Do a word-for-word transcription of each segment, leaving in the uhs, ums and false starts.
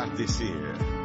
entardecer.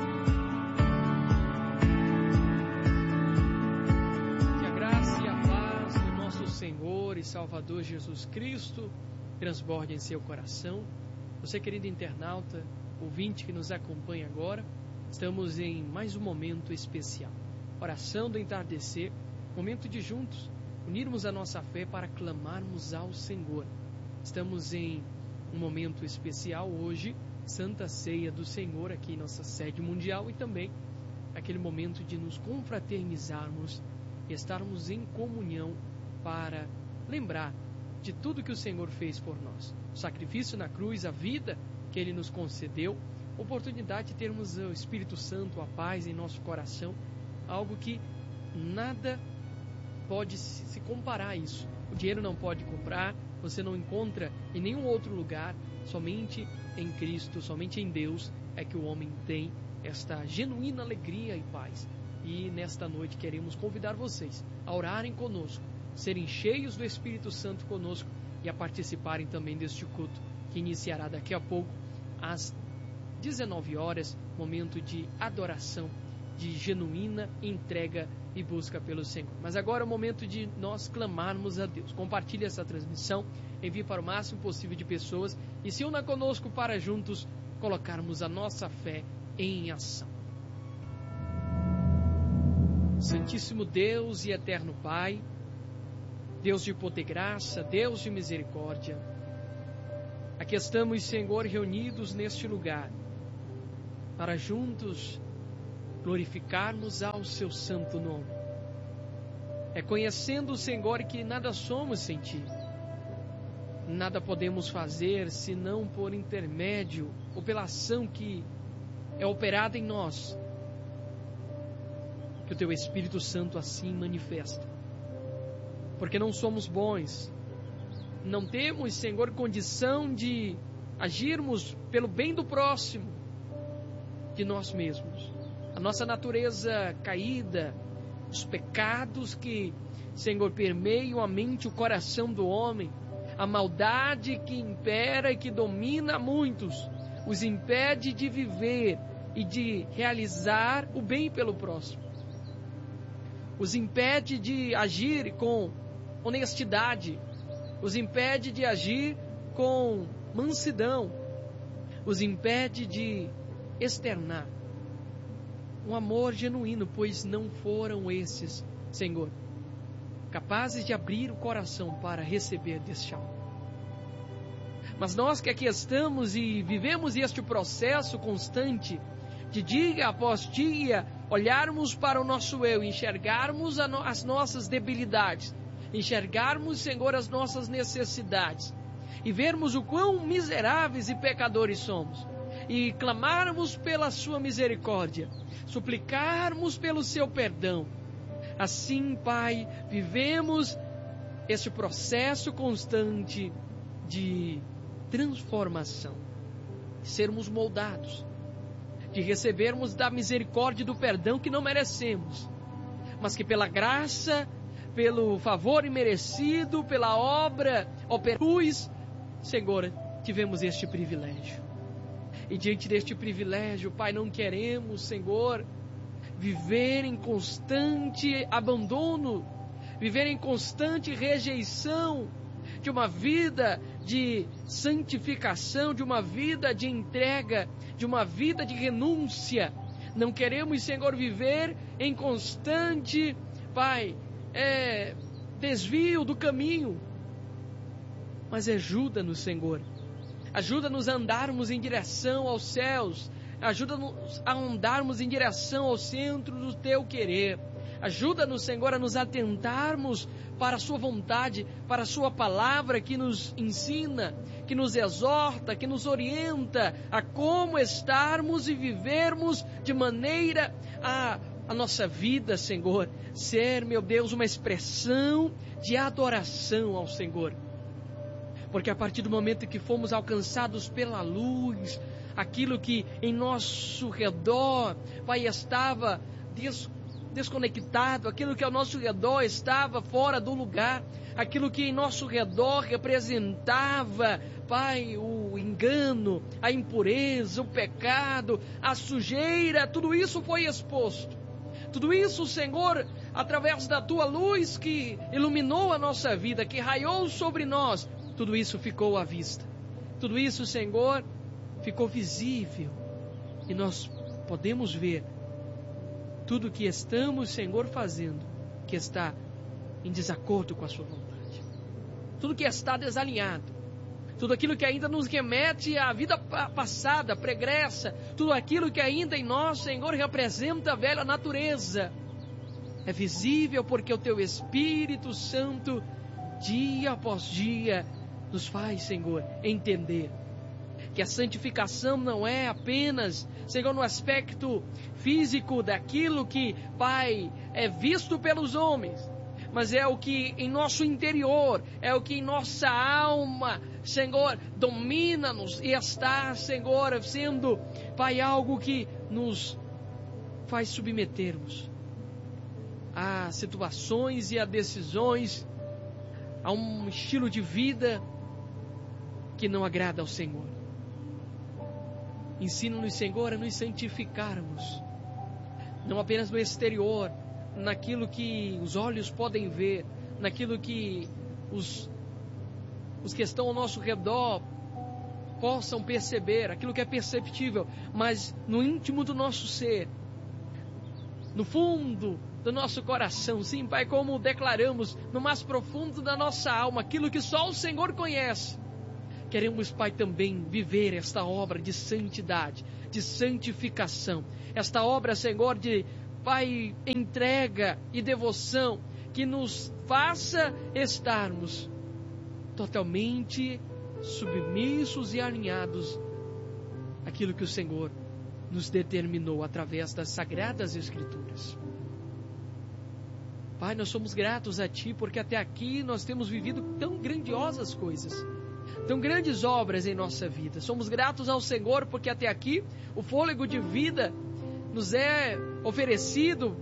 Que a graça e a paz do nosso Senhor e Salvador Jesus Cristo transborde em seu coração. Você, querido internauta, ouvinte que nos acompanha agora, estamos em mais um momento especial. Oração do entardecer, momento de juntos unirmos a nossa fé para clamarmos ao Senhor. Estamos em um momento especial hoje, Santa Ceia do Senhor aqui em nossa sede mundial, e também aquele momento de nos confraternizarmos e estarmos em comunhão para lembrar de tudo que o Senhor fez por nós. O sacrifício na cruz, a vida que Ele nos concedeu, a oportunidade de termos o Espírito Santo, a paz em nosso coração, algo que nada pode se comparar a isso. O dinheiro não pode comprar, você não encontra em nenhum outro lugar, somente em Cristo, somente em Deus é que o homem tem esta genuína alegria e paz. E nesta noite queremos convidar vocês a orarem conosco, serem cheios do Espírito Santo conosco e a participarem também deste culto que iniciará daqui a pouco às dezenove horas, momento de adoração, de genuína entrega e busca pelo Senhor. Mas agora é o momento de nós clamarmos a Deus. Compartilhe essa transmissão, envie para o máximo possível de pessoas e se una conosco para juntos colocarmos a nossa fé em ação. Santíssimo Deus e eterno Pai, Deus de poder e graça, Deus de misericórdia, aqui estamos, Senhor, reunidos neste lugar para juntos glorificarmos ao seu santo nome. É conhecendo, Senhor, que nada somos sem Ti. Nada podemos fazer senão por intermédio ou pela ação que é operada em nós. Que o Teu Espírito Santo assim manifesta. Porque não somos bons. Não temos, Senhor, condição de agirmos pelo bem do próximo, de nós mesmos. A nossa natureza caída, os pecados que, Senhor, permeiam a mente e o coração do homem, a maldade que impera e que domina muitos, os impede de viver e de realizar o bem pelo próximo. Os impede de agir com honestidade, os impede de agir com mansidão, os impede de externar um amor genuíno, pois não foram esses, Senhor, capazes de abrir o coração para receber deste amor. Mas nós que aqui estamos e vivemos este processo constante de dia após dia, olharmos para o nosso eu, enxergarmos a no, as nossas debilidades, enxergarmos, Senhor, as nossas necessidades e vermos o quão miseráveis e pecadores somos e clamarmos pela sua misericórdia, suplicarmos pelo seu perdão. Assim, Pai, vivemos este processo constante de transformação, de sermos moldados, de recebermos da misericórdia e do perdão que não merecemos, mas que pela graça, pelo favor imerecido, pela obra operus, Senhor, tivemos este privilégio. E diante deste privilégio, Pai, não queremos, Senhor, viver em constante abandono, viver em constante rejeição de uma vida de santificação, de uma vida de entrega, de uma vida de renúncia. Não queremos, Senhor, viver em constante, Pai, é, desvio do caminho. Mas ajuda-nos, Senhor. Ajuda-nos a andarmos em direção aos céus. Ajuda-nos a andarmos em direção ao centro do Teu querer. Ajuda-nos, Senhor, a nos atentarmos para a Sua vontade, para a Sua palavra que nos ensina, que nos exorta, que nos orienta a como estarmos e vivermos de maneira a, a nossa vida, Senhor, ser, meu Deus, uma expressão de adoração ao Senhor. Porque a partir do momento que fomos alcançados pela luz, aquilo que em nosso redor, Pai, estava des, desconectado, aquilo que ao nosso redor estava fora do lugar, aquilo que em nosso redor representava, Pai, o engano, a impureza, o pecado, a sujeira, tudo isso foi exposto. Tudo isso, Senhor, através da Tua luz que iluminou a nossa vida, que raiou sobre nós, tudo isso ficou à vista. Tudo isso, Senhor, ficou visível. E nós podemos ver tudo que estamos, Senhor, fazendo, que está em desacordo com a Sua vontade. Tudo que está desalinhado. Tudo aquilo que ainda nos remete à vida passada, pregressa. Tudo aquilo que ainda em nós, Senhor, representa a velha natureza. É visível porque o Teu Espírito Santo, dia após dia, nos faz, Senhor, entender que a santificação não é apenas, Senhor, no aspecto físico daquilo que, Pai, é visto pelos homens, mas é o que em nosso interior, é o que em nossa alma, Senhor, domina-nos e está, Senhor, sendo, Pai, algo que nos faz submetermos a situações e a decisões, a um estilo de vida que não agrada ao Senhor. Ensina-nos, Senhor, a nos santificarmos, não apenas no exterior, naquilo que os olhos podem ver, naquilo que os, os que estão ao nosso redor possam perceber, aquilo que é perceptível, mas no íntimo do nosso ser, no fundo do nosso coração, sim, Pai, como declaramos, no mais profundo da nossa alma, aquilo que só o Senhor conhece. Queremos, Pai, também viver esta obra de santidade, de santificação, esta obra, Senhor, de, Pai, entrega e devoção, que nos faça estarmos totalmente submissos e alinhados àquilo que o Senhor nos determinou através das Sagradas Escrituras. Pai, nós somos gratos a Ti, porque até aqui nós temos vivido tão grandiosas coisas, tão grandes obras em nossa vida. Somos gratos ao Senhor, porque até aqui o fôlego de vida nos é oferecido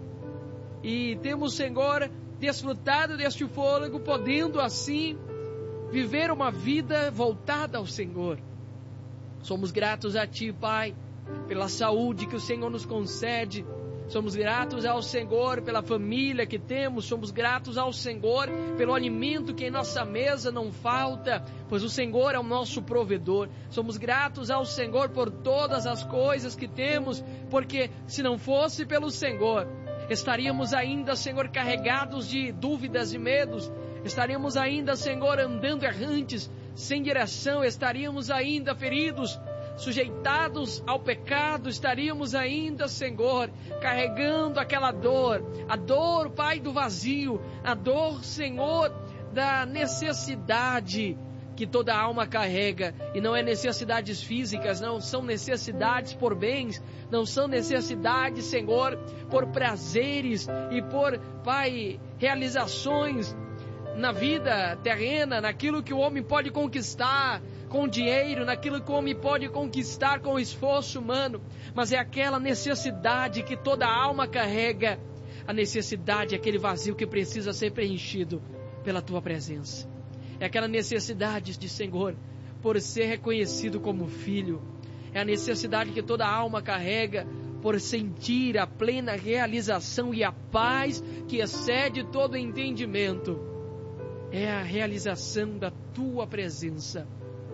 e temos, Senhor, desfrutado deste fôlego, podendo assim viver uma vida voltada ao Senhor. Somos gratos a Ti, Pai, pela saúde que o Senhor nos concede. Somos gratos ao Senhor pela família que temos. Somos gratos ao Senhor pelo alimento que em nossa mesa não falta, pois o Senhor é o nosso provedor. Somos gratos ao Senhor por todas as coisas que temos, porque se não fosse pelo Senhor, estaríamos ainda, Senhor, carregados de dúvidas e medos. Estaríamos ainda, Senhor, andando errantes, sem direção. Estaríamos ainda feridos, sujeitados ao pecado. Estaríamos ainda, Senhor, carregando aquela dor, a dor, Pai, do vazio, a dor, Senhor, da necessidade que toda alma carrega, e não é necessidades físicas, não são necessidades por bens, não são necessidades, Senhor, por prazeres e por, Pai, realizações na vida terrena, naquilo que o homem pode conquistar com dinheiro, naquilo que o homem pode conquistar com o esforço humano, mas é aquela necessidade que toda alma carrega, a necessidade, aquele vazio que precisa ser preenchido pela Tua presença. É aquela necessidade de, Senhor, por ser reconhecido como filho. É a necessidade que toda alma carrega por sentir a plena realização e a paz que excede todo entendimento. É a realização da Tua presença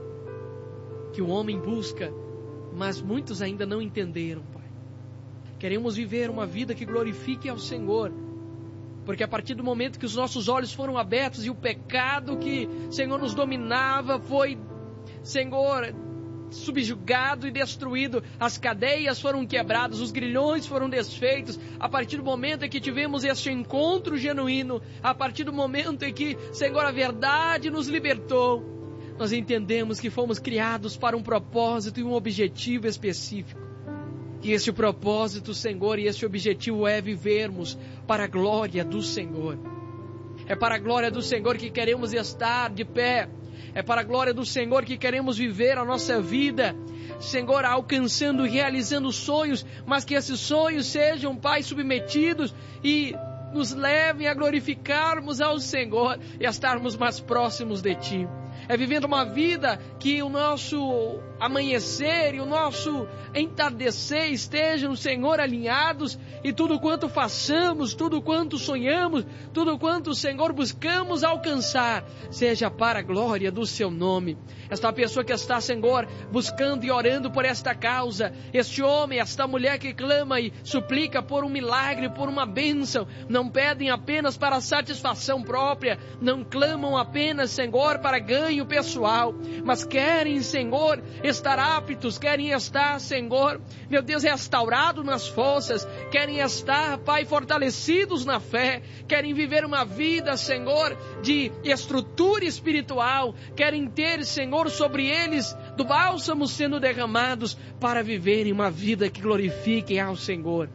que o homem busca, mas muitos ainda não entenderam, Pai. Queremos viver uma vida que glorifique ao Senhor, porque a partir do momento que os nossos olhos foram abertos e o pecado que, Senhor, nos dominava foi, Senhor, subjugado e destruído, as cadeias foram quebradas, os grilhões foram desfeitos, a partir do momento em que tivemos este encontro genuíno, a partir do momento em que, Senhor, a verdade nos libertou, nós entendemos que fomos criados para um propósito e um objetivo específico. E esse propósito, Senhor, e esse objetivo é vivermos para a glória do Senhor. É para a glória do Senhor que queremos estar de pé. É para a glória do Senhor que queremos viver a nossa vida, Senhor, alcançando e realizando sonhos, mas que esses sonhos sejam, Pai, submetidos e nos levem a glorificarmos ao Senhor e a estarmos mais próximos de Ti. É vivendo uma vida que o nosso amanhecer e o nosso entardecer estejam, Senhor, alinhados, e tudo quanto façamos, tudo quanto sonhamos, tudo quanto, Senhor, buscamos alcançar, seja para a glória do Seu nome. Esta pessoa que está, Senhor, buscando e orando por esta causa, este homem, esta mulher que clama e suplica por um milagre, por uma bênção, não pedem apenas para satisfação própria, não clamam apenas, Senhor, para ganho pessoal, mas querem, Senhor, estar aptos, querem estar, Senhor, meu Deus, restaurados nas forças, querem estar, Pai, fortalecidos na fé, querem viver uma vida, Senhor, de estrutura espiritual, querem ter, Senhor, sobre eles do bálsamo sendo derramados para viverem uma vida que glorifique ao Senhor.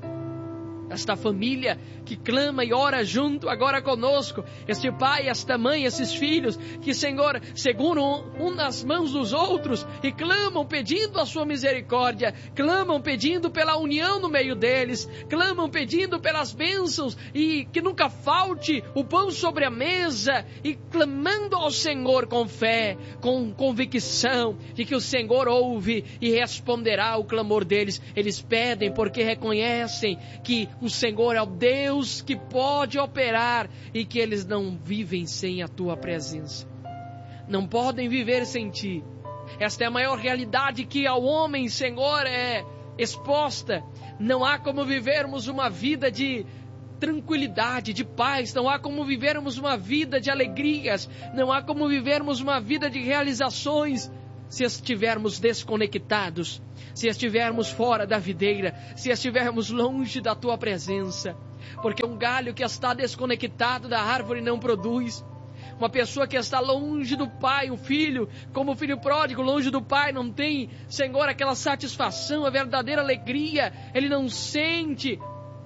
Esta família que clama e ora junto agora conosco, este pai, esta mãe, esses filhos que, Senhor, seguram um nas mãos dos outros e clamam pedindo a sua misericórdia, clamam pedindo pela união no meio deles, clamam pedindo pelas bênçãos e que nunca falte o pão sobre a mesa, e clamando ao Senhor com fé, com convicção de que o Senhor ouve e responderá ao clamor deles. Eles pedem porque reconhecem que o Senhor é o Deus que pode operar e que eles não vivem sem a Tua presença. Não podem viver sem Ti. Esta é a maior realidade que ao homem, Senhor, é exposta. Não há como vivermos uma vida de tranquilidade, de paz. Não há como vivermos uma vida de alegrias. Não há como vivermos uma vida de realizações se estivermos desconectados, se estivermos fora da videira, se estivermos longe da Tua presença. Porque um galho que está desconectado da árvore não produz. Uma pessoa que está longe do pai, o filho, como o filho pródigo, longe do pai, não tem, Senhor, aquela satisfação, a verdadeira alegria. Ele não sente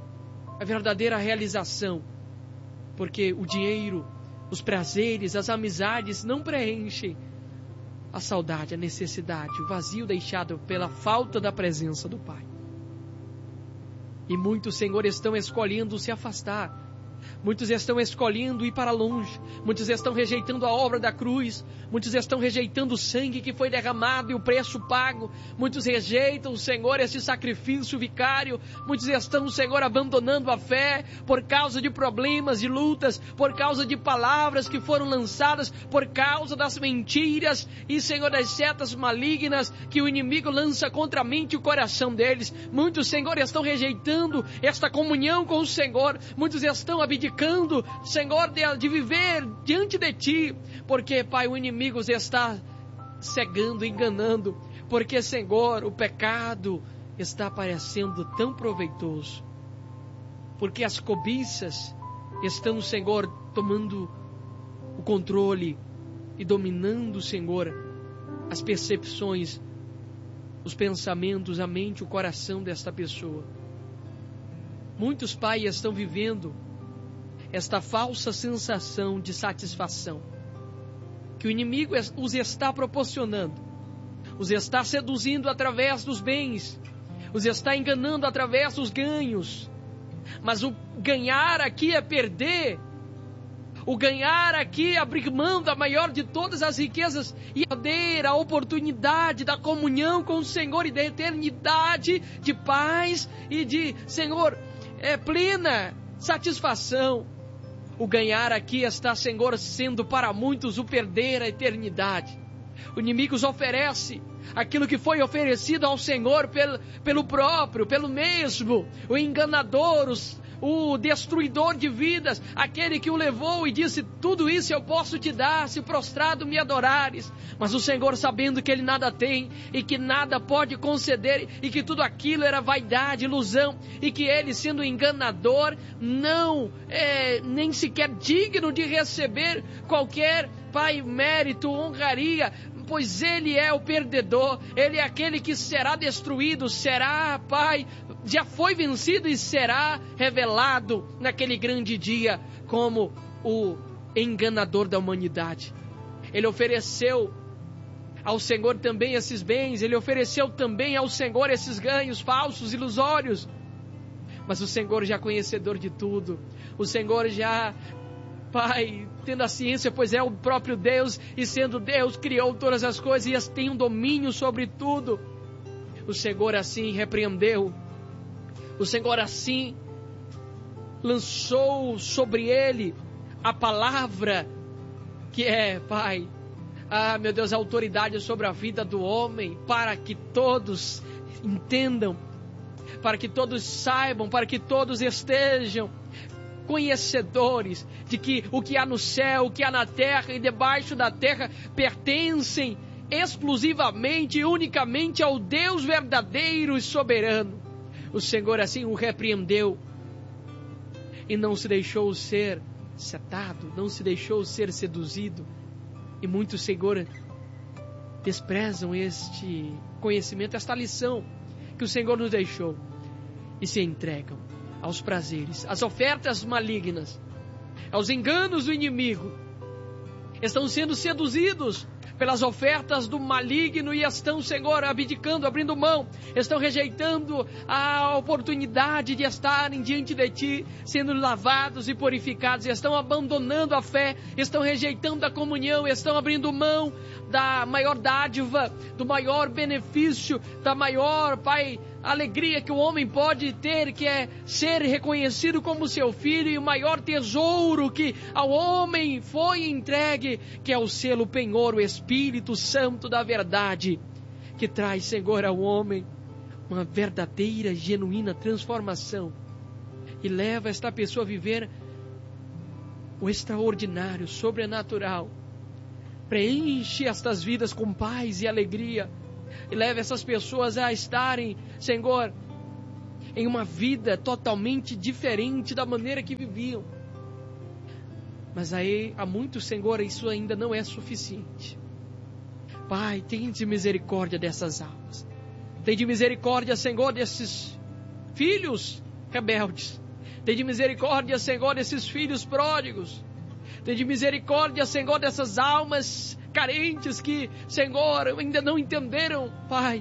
a verdadeira realização. Porque o dinheiro, os prazeres, as amizades não preenchem a saudade, a necessidade, o vazio deixado pela falta da presença do Pai. E muitos, Senhor, estão escolhendo se afastar. Muitos estão escolhendo ir para longe. Muitos estão rejeitando a obra da cruz. Muitos estão rejeitando o sangue que foi derramado e o preço pago. Muitos rejeitam, Senhor, esse sacrifício vicário. Muitos estão, Senhor, abandonando a fé por causa de problemas, de lutas, por causa de palavras que foram lançadas, por causa das mentiras e, Senhor, das setas malignas que o inimigo lança contra a mente e o coração deles. Muitos, Senhor, estão rejeitando esta comunhão com o Senhor. Muitos estão abdicando, Senhor, de, de viver diante de Ti, porque, Pai, o inimigo os está cegando, enganando, porque, Senhor, o pecado está parecendo tão proveitoso, porque as cobiças estão, Senhor, tomando o controle e dominando, Senhor, as percepções, os pensamentos, a mente, o coração desta pessoa. Muitos, Pai, estão vivendo esta falsa sensação de satisfação que o inimigo os está proporcionando, os está seduzindo através dos bens, os está enganando através dos ganhos. Mas o ganhar aqui é perder. O ganhar aqui é abrir mão da maior de todas as riquezas e perder a oportunidade da comunhão com o Senhor e da eternidade de paz e de, Senhor, é, plena satisfação. O ganhar aqui está, Senhor, sendo para muitos o perder a eternidade. O inimigo os oferece aquilo que foi oferecido ao Senhor pelo, pelo próprio, pelo mesmo, o enganador, os, o destruidor de vidas, aquele que o levou e disse: tudo isso eu posso te dar se prostrado me adorares. Mas o Senhor, sabendo que ele nada tem e que nada pode conceder e que tudo aquilo era vaidade, ilusão, e que ele, sendo enganador, não é nem sequer digno de receber qualquer, Pai, mérito, honraria, pois ele é o perdedor, ele é aquele que será destruído, será, Pai, já foi vencido e será revelado naquele grande dia como o enganador da humanidade. Ele ofereceu ao Senhor também esses bens, ele ofereceu também ao Senhor esses ganhos falsos, ilusórios. Mas o Senhor já é conhecedor de tudo, o Senhor já Pai, tendo a ciência, pois é o próprio Deus, e sendo Deus, criou todas as coisas e tem um domínio sobre tudo. O Senhor assim repreendeu, o Senhor assim lançou sobre ele a palavra que é, Pai, ah, meu Deus, a autoridade sobre a vida do homem, para que todos entendam, para que todos saibam, para que todos estejam conhecedores de que o que há no céu, o que há na terra e debaixo da terra pertencem exclusivamente e unicamente ao Deus verdadeiro e soberano. O Senhor assim o repreendeu e não se deixou ser setado, não se deixou ser seduzido. E muitos, Senhor, desprezam este conhecimento, esta lição que o Senhor nos deixou e se entregam aos prazeres, às ofertas malignas, aos enganos do inimigo. Estão sendo seduzidos pelas ofertas do maligno e estão, Senhor, abdicando, abrindo mão, estão rejeitando a oportunidade de estarem diante de Ti, sendo lavados e purificados, e estão abandonando a fé, estão rejeitando a comunhão, estão abrindo mão da maior dádiva, do maior benefício, da maior, Pai, alegria que o homem pode ter, que é ser reconhecido como seu filho, e o maior tesouro que ao homem foi entregue, que é o selo penhor, o Espírito Santo da verdade, que traz, Senhor, ao homem uma verdadeira, genuína transformação e leva esta pessoa a viver o extraordinário, o sobrenatural. Preenche estas vidas com paz e alegria e leva essas pessoas a estarem, Senhor, em uma vida totalmente diferente da maneira que viviam. Mas aí, há muitos, Senhor, isso ainda não é suficiente. Pai, tenha de misericórdia dessas almas. Tenha de misericórdia, Senhor, desses filhos rebeldes. Tenha de misericórdia, Senhor, desses filhos pródigos. Tenha de misericórdia, Senhor, dessas almas carentes que, Senhor, ainda não entenderam, Pai,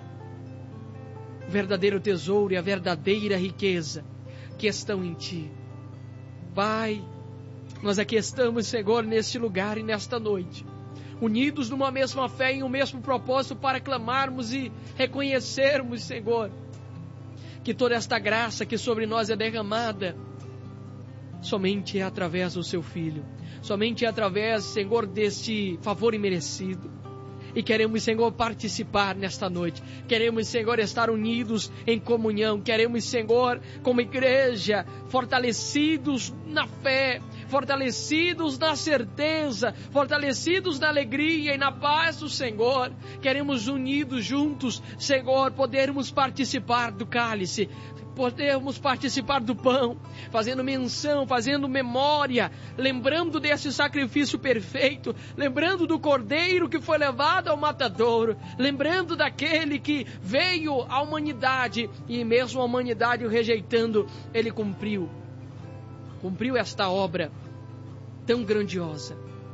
o verdadeiro tesouro e a verdadeira riqueza que estão em Ti. Pai, nós aqui estamos, Senhor, neste lugar e nesta noite, unidos numa mesma fé e um mesmo propósito para clamarmos e reconhecermos, Senhor, que toda esta graça que sobre nós é derramada somente é através do Seu Filho, somente é através, Senhor, deste favor imerecido. E queremos, Senhor, participar nesta noite. Queremos, Senhor, estar unidos em comunhão. Queremos, Senhor, como igreja, fortalecidos na fé, fortalecidos na certeza, fortalecidos na alegria e na paz do Senhor. Queremos, unidos juntos, Senhor, podermos participar do cálice, podermos participar do pão, fazendo menção, fazendo memória, lembrando desse sacrifício perfeito, lembrando do cordeiro que foi levado ao matadouro, lembrando daquele que veio à humanidade e mesmo a humanidade o rejeitando, ele cumpriu, cumpriu esta obra tão grandiosa,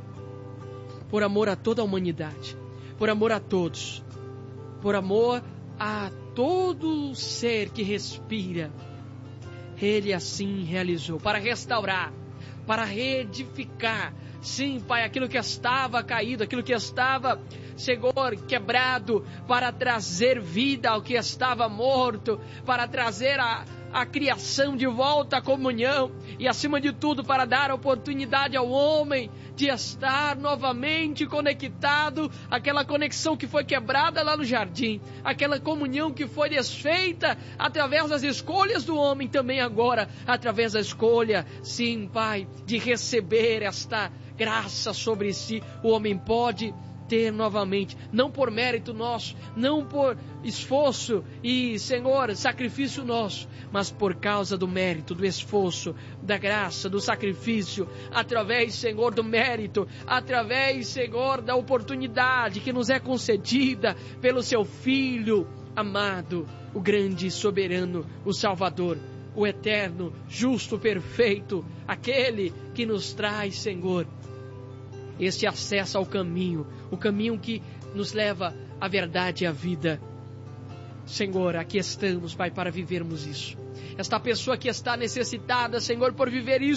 por amor a toda a humanidade, por amor a todos, por amor a todo ser que respira. Ele assim realizou, para restaurar, para reedificar, sim, Pai, aquilo que estava caído, aquilo que estava, Senhor, quebrado, para trazer vida ao que estava morto, para trazer a, a criação de volta à comunhão e, acima de tudo, para dar oportunidade ao homem de estar novamente conectado, aquela conexão que foi quebrada lá no jardim, aquela comunhão que foi desfeita através das escolhas do homem, também agora, através da escolha, sim, Pai, de receber esta graça sobre si, o homem pode ter novamente, não por mérito nosso, não por esforço e, Senhor, sacrifício nosso, mas por causa do mérito, do esforço, da graça, do sacrifício, através, Senhor, do mérito, através, Senhor, da oportunidade que nos é concedida pelo Seu Filho amado, o grande soberano, o Salvador, o eterno, justo, perfeito, aquele que nos traz, Senhor, este acesso ao caminho, o caminho que nos leva à verdade e à vida. Senhor, aqui estamos, Pai, para vivermos isso. Esta pessoa que está necessitada, Senhor, por viver isso,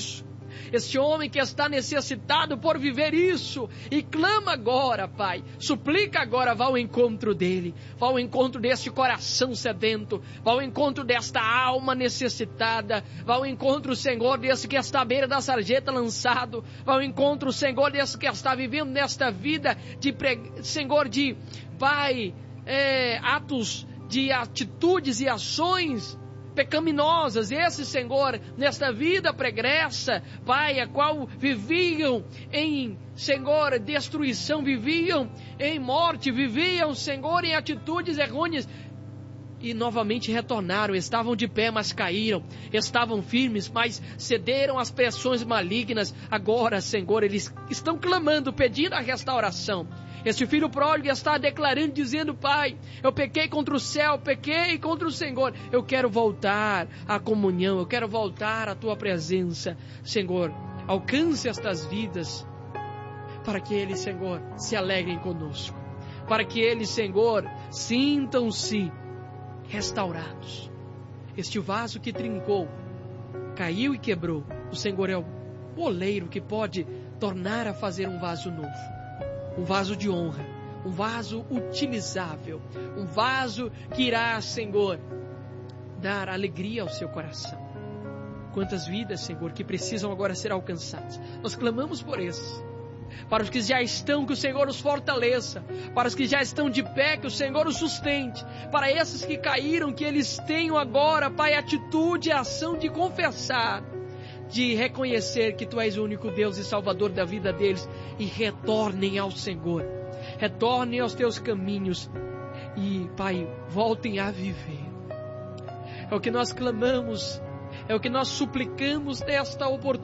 Este homem que está necessitado por viver isso, e clama agora, Pai, suplica agora, vá ao encontro dele, vá ao encontro deste coração sedento, vá ao encontro desta alma necessitada, vá ao encontro, Senhor, desse que está à beira da sarjeta lançado, vá ao encontro, Senhor, desse que está vivendo nesta vida de, Senhor, de, Pai, é, atos de atitudes e ações pecaminosas, esse, Senhor, nesta vida pregressa, Pai, a qual viviam em, Senhor, destruição, viviam em morte, viviam, Senhor, em atitudes errôneas, e novamente retornaram, estavam de pé, mas caíram, estavam firmes, mas cederam às pressões malignas. Agora, Senhor, eles estão clamando, pedindo a restauração. Este filho pródigo está declarando, dizendo: Pai, eu pequei contra o céu, pequei contra o Senhor, eu quero voltar à comunhão, eu quero voltar à Tua presença. Senhor, alcance estas vidas, para que eles, Senhor, se alegrem conosco, para que eles, Senhor, sintam-se restaurados. Este vaso que trincou, caiu e quebrou, o Senhor é o oleiro que pode tornar a fazer um vaso novo. Um vaso de honra, um vaso utilizável, um vaso que irá, Senhor, dar alegria ao seu coração. Quantas vidas, Senhor, que precisam agora ser alcançadas. Nós clamamos por esses. Para os que já estão, que o Senhor os fortaleça. Para os que já estão de pé, que o Senhor os sustente. Para esses que caíram, que eles tenham agora, Pai, atitude e ação de confessar, de reconhecer que Tu és o único Deus e Salvador da vida deles, e retornem ao Senhor, retornem aos Teus caminhos, e, Pai, voltem a viver. É o que nós clamamos, é o que nós suplicamos nesta oportunidade.